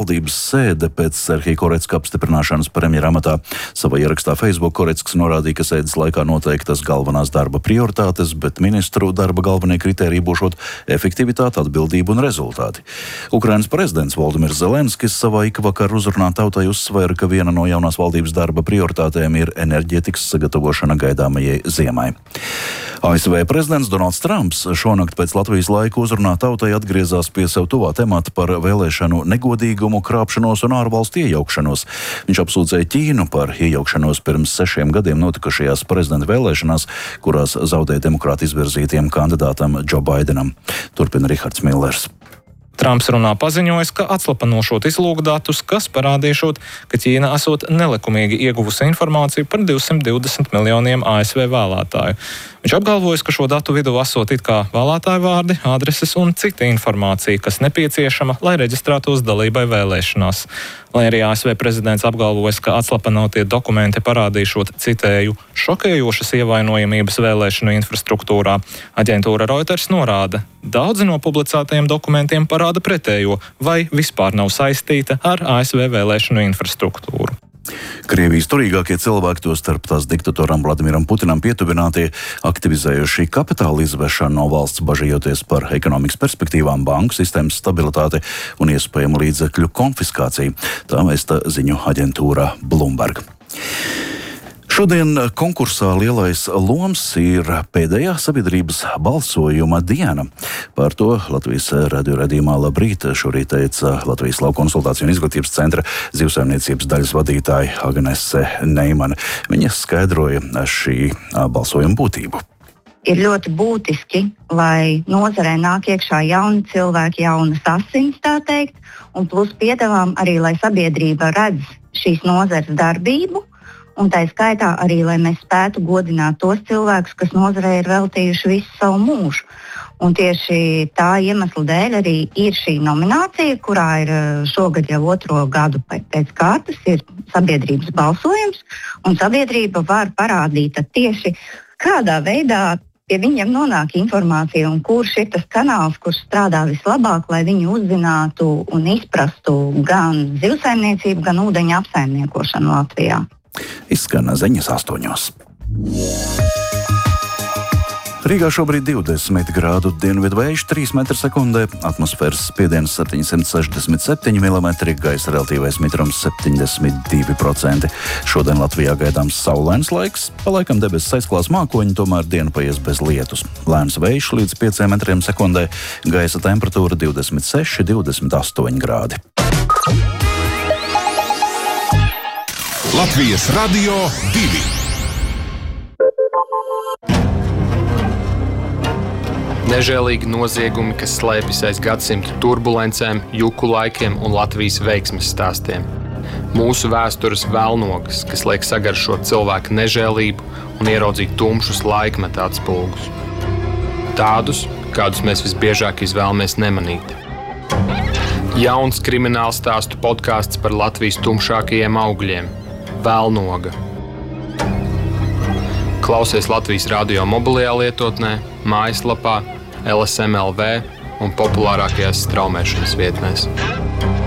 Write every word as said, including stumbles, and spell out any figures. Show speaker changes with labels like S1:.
S1: valdības sēde pēc Serhija Korecka apstiprināšanas premjera amatā. Savā ierakstā Facebook Korecks norādīja, ka sēdes laikā noteiktas galvenās darba prioritātes, bet ministru darba galvenie kritēriji būšot efektivitāte, atbildība un rezultāti. Ukrainas prezidents Voldimirs Zelenskis savā ikvakar uzrunā tautai uzsvēra, ka viena no jaunās valdības darba prioritātēm ir enerģētikas sagatavošana gaidāmajai ziemai. A S V prezidents Donalds Trumps šonakt pēc Latvijas laika uzrunā tautai atgriezās pie sev tuvā temata par vēlēšanu negodīgumu, krāpšanos un ārvalstu iejaukšanos. Viņš apsūdzēja Ķīnu par iejaukšanos pirms sešiem gadiem notikušajās prezidenta vēlēšanās, kurās zaudēja demokrāti izvirzītiem kandidātam Džo Baidenam. Turpina Rihards Millers.
S2: Trumps runā paziņojis, ka atslapanošot izlūkdatus, kas parādīšot, ka Ķīna esot nelikumīgi ieguvusi informāciju par divsimt divdesmit miljoniem A S V vēlētāju. Viņš apgalvojis, ka šo datu vidū esot it kā vēlētāju vārdi, adreses un cita informācija, kas nepieciešama, lai reģistrētos dalībai vēlēšanās. Lai arī A S V prezidents apgalvojis, ka atslapanotie dokumenti parādīšot, citēju, šokējošas ievainojamības vēlēšanu infrastruktūrā, aģentūra Reuters norāda, daudzi no publicētajiem dokumentiem parāda pretējo vai vispār nav saistīta ar A S V vēlēšanu infrastruktūru.
S1: Krievijas turīgākie cilvēki, to starp tās diktatoram Vladimiram Putinam pietuvinātie, aktivizējuši kapitāla izvešanu no valsts, bažījoties par ekonomikas perspektīvām, banku sistēmas stabilitāti un iespējamu līdzekļu konfiskāciju. Tā vēsta ziņu aģentūra Bloomberg. Šodien konkursā Lielais loms ir pēdējā sabiedrības balsojuma diena. Par to Latvijas radio raidījumā Labrīt šorīt teica Latvijas Lauku konsultāciju un izglītības centra zivsaimniecības daļas vadītāja Agnese Neimane. Viņa skaidroja šī balsojuma būtību.
S3: Ir ļoti būtiski, lai nozarē nāk iekšā jauni cilvēki, jaunas asins, tā teikt, un plus piedāvām arī, lai sabiedrība redz šīs nozares darbību, un tā skaitā arī, lai mēs spētu godināt tos cilvēkus, kas nozarē ir veltījuši visu savu mūžu. Un tieši tā iemesla dēļ arī ir šī nominācija, kurā ir šogad jau otro gadu pēc kārtas, ir sabiedrības balsojums, un sabiedrība var parādīt tieši kādā veidā pie viņiem nonāk informācija un kurš ir tas kanāls, kurš strādā vislabāk, lai viņi uzzinātu un izprastu gan zivsaimniecību, gan ūdeņu apsaimniekošanu Latvijā.
S1: Izskan ziņas astoņos. Rīgā šobrīd divdesmit grādu dienvidu vējš, trīs metri sekundē, atmosfēras spiediens septiņsimt sešdesmit septiņi milimetri, gaisa relatīvais mitrums septiņdesmit divi procenti. Šodien Latvijā gaidāms saulains laiks, pa laikam debesis aizklās mākoņi, tomēr diena paies bez lietus. Lēns vējš līdz pieciem metriem sekundē, gaisa temperatūra divdesmit seši līdz divdesmit astoņi grādi.
S4: Latvijas Radio divi.
S5: Nežēlīgi noziegumi, kas slēpjas aiz gadsimtu turbulencēm, juku laikiem un Latvijas veiksmes stāstiem. Mūsu vēstures velnogas, kas liek sagaršot cilvēku nežēlību un ieraudzīt tumšus laikmeta atspulgus. Tādus, kādus mēs visbiežāk izvēlamies nemanīt. Jauns krimināla stāstu podkāsts par Latvijas tumšākajiem augļiem. Velnoga. Klausies Latvijas radio mobilajā lietotnē, mājaslapā, L S M L V un populārākajās straumēšanas vietnēs.